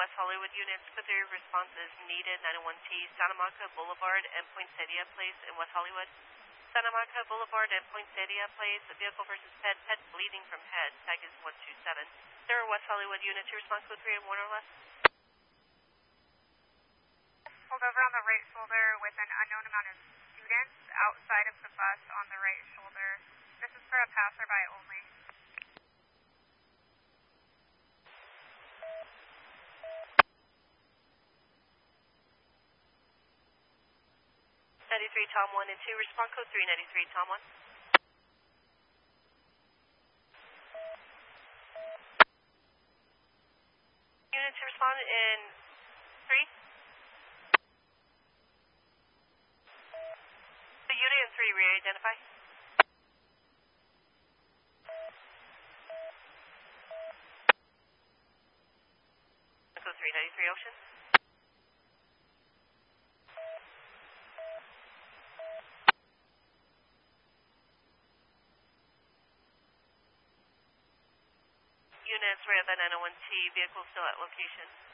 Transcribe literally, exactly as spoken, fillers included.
West Hollywood units, put their responses needed, nine oh one T, Santa Monica Boulevard and Poinsettia Place in West Hollywood. Santa Monica Boulevard and Poinsettia Place, vehicle versus pet, pet bleeding from head, tag is one two seven. There are West Hollywood units to respond code three and one or less. Pulled over on the right shoulder with an unknown amount of students outside of the bus on the right shoulder. This is for a passerby only. ninety-three Tom one and two, respond code three ninety-three Tom one. Unit to respond in three. The unit in three, re-identify. Code three ninety-three Ocean. Units, right at that nine oh one T, vehicle still at location.